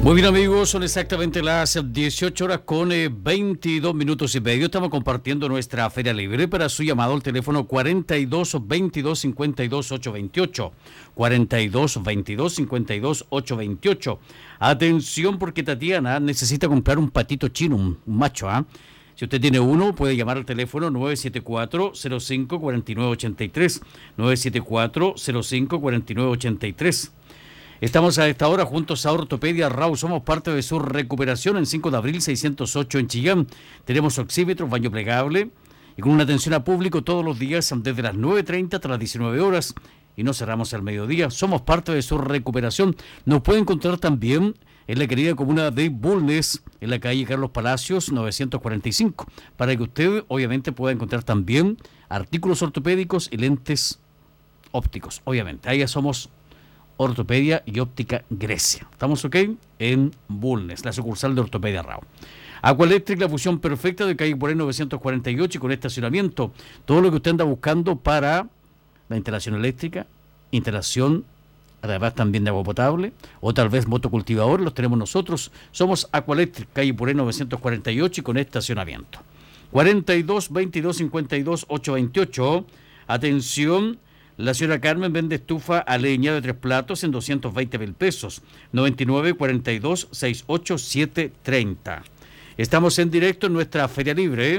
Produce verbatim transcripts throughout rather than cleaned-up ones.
Muy bien, amigos, son exactamente las dieciocho horas con eh, veintidós minutos y medio. Estamos compartiendo nuestra Feria Libre. Para su llamado al teléfono cuarenta y dos, veintidós, cincuenta y dos, ochocientos veintiocho. cuarenta y dos, veintidós, cincuenta y dos, ochocientos veintiocho. Atención, porque Tatiana necesita comprar un patito chino, un, un macho, ¿ah? ¿eh? Si usted tiene uno, puede llamar al teléfono nueve siete cuatro, cero cinco, cuatro nueve ocho tres. nueve siete cuatro, cero cinco, cuatro nueve ocho tres. Estamos a esta hora juntos a Ortopedia Rau. Somos parte de su recuperación en cinco de abril seiscientos ocho en Chillán. Tenemos oxímetros, baño plegable y con una atención a público todos los días desde las nueve treinta hasta las diecinueve horas y no cerramos al mediodía. Somos parte de su recuperación. Nos puede encontrar también en la querida comuna de Bulnes, en la calle Carlos Palacios novecientos cuarenta y cinco, para que usted obviamente pueda encontrar también artículos ortopédicos y lentes ópticos. Obviamente, ahí ya somos Ortopedia y Óptica Grecia. ¿Estamos ok? En Bulnes, la sucursal de Ortopedia Rao. Aquaelectric, la fusión perfecta de calle Poré novecientos cuarenta y ocho y con estacionamiento. Todo lo que usted anda buscando para la instalación eléctrica, instalación además también de agua potable o tal vez motocultivador, los tenemos nosotros. Somos Aquaelectric, calle Poré novecientos cuarenta y ocho y con estacionamiento. cuarenta y dos, veintidós, cincuenta y dos, ochocientos veintiocho. Atención. La señora Carmen vende estufa a leña de tres platos en doscientos veinte mil pesos. noventa y nueve, cuarenta y dos, sesenta y ocho, setecientos treinta. Estamos en directo en nuestra Feria Libre, ¿eh?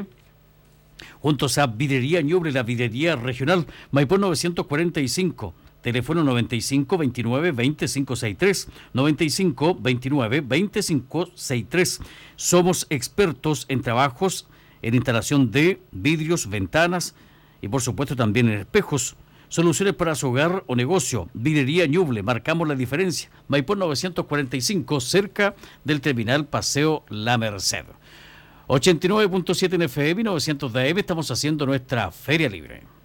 Juntos a Vidrería Ñuble, la vidrería regional, Maipú novecientos cuarenta y cinco. Teléfono noventa y cinco, veintinueve, veinticinco sesenta y tres. noventa y cinco, veintinueve, veinticinco sesenta y tres. Somos expertos en trabajos en instalación de vidrios, ventanas y por supuesto también en espejos. Soluciones para su hogar o negocio. Vidrería Ñuble, marcamos la diferencia. Maipú novecientos cuarenta y cinco, cerca del terminal Paseo La Merced. ochenta y nueve punto siete en F M y novecientos de A M, estamos haciendo nuestra Feria Libre.